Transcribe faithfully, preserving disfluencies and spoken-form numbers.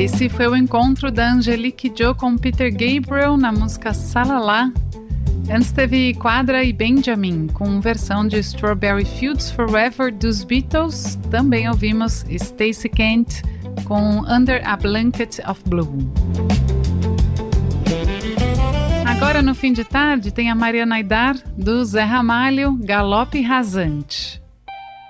Esse foi o encontro da Angelique Joe com Peter Gabriel na música Salalá. Antes teve Quadra e Benjamin com versão de Strawberry Fields Forever dos Beatles. Também ouvimos Stacey Kent com Under a Blanket of Blue. Agora no fim de tarde tem a Mariana Aidar do Zé Ramalho, Galope Rasante.